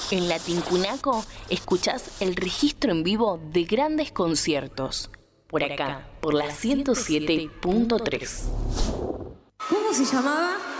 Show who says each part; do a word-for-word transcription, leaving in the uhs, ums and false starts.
Speaker 1: En Latincunaco escuchás el registro en vivo de grandes conciertos. Por acá, por la ciento siete punto tres.
Speaker 2: ¿Cómo se llamaba?